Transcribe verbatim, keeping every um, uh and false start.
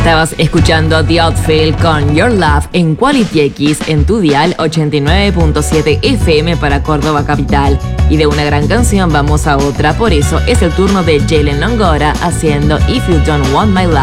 Estabas escuchando The Outfield con Your Love en Quality X en tu dial ochenta y nueve punto siete F M para Córdoba Capital. Y de una gran canción vamos a otra, por eso es el turno de Jalen Longora haciendo If You Don't Want My Love.